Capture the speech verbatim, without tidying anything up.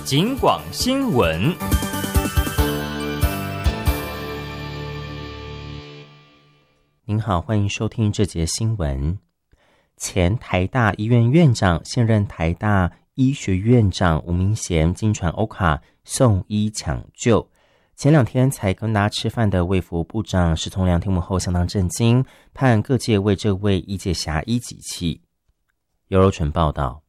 警广新闻。 您好，欢迎收听这节新闻。前台大医院院长、现任台大医学院长吴明贤经传欧卡送医抢救，前两天才跟大家吃饭的卫福部长石崇良听闻后相当震惊，盼各界为这位医界侠医集气。尤柔纯报道。